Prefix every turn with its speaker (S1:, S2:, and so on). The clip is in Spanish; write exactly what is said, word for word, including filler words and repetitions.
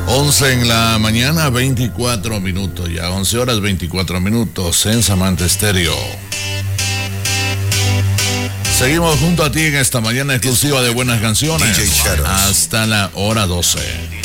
S1: once en la mañana, veinticuatro minutos ya, once horas veinticuatro minutos en Samantha Estéreo. Seguimos junto a ti en esta mañana exclusiva de buenas canciones hasta la hora doce.